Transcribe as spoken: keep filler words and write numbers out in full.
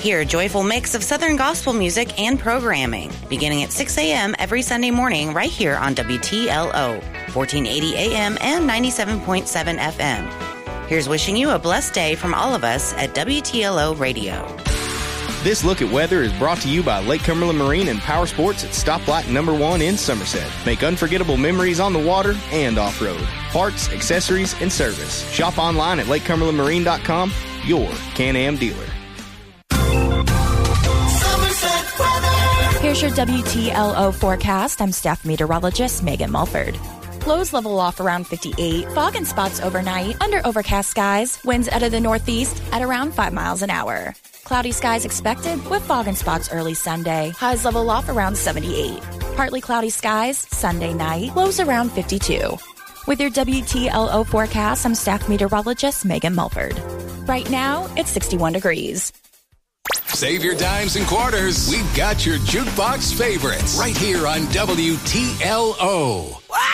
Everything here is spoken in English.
Hear a joyful mix of Southern gospel music and programming, beginning at six a.m. every Sunday morning right here on W T L O, fourteen eighty A M and ninety-seven point seven F M. Here's wishing you a blessed day from all of us at W T L O Radio. This look at weather is brought to you by Lake Cumberland Marine and Power Sports at Stoplight Number One in Somerset. Make unforgettable memories on the water and off-road. Parts, accessories, and service. Shop online at lake cumberland marine dot com, your Can-Am dealer. Here's your W T L O forecast. I'm staff meteorologist Megan Mulford. Lows level off around fifty-eight. Fog and spots overnight. Under overcast skies. Winds out of the northeast at around five miles an hour. Cloudy skies expected with fog and spots early Sunday. Highs level off around seventy-eight. Partly cloudy skies Sunday night. Lows around fifty-two. With your W T L O forecast, I'm staff meteorologist Megan Mulford. Right now, it's sixty-one degrees. Save your dimes and quarters. We've got your jukebox favorites right here on W T L O. Wow!